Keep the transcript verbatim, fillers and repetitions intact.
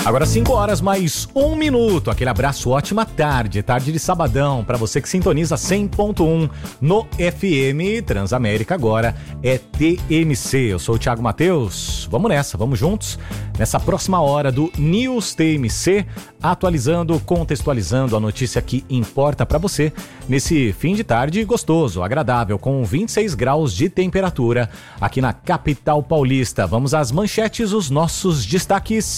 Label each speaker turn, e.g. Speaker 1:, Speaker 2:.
Speaker 1: Agora cinco horas mais um minuto. Aquele abraço, ótima tarde. Tarde de sabadão para você que sintoniza cem ponto um no F M Transamérica. Agora é T M C. Eu sou o Thiago Matheus. Vamos nessa, vamos juntos nessa próxima hora do News T M C, atualizando, contextualizando a notícia que importa para você nesse fim de tarde gostoso, agradável, com vinte e seis graus de temperatura aqui na capital paulista. Vamos às manchetes, os nossos destaques.